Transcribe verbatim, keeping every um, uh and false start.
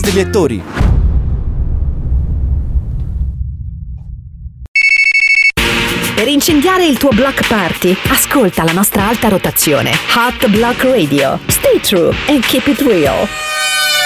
degli attori. Per incendiare il tuo block party, ascolta la nostra alta rotazione Hot Block Radio. Stay true and keep it real.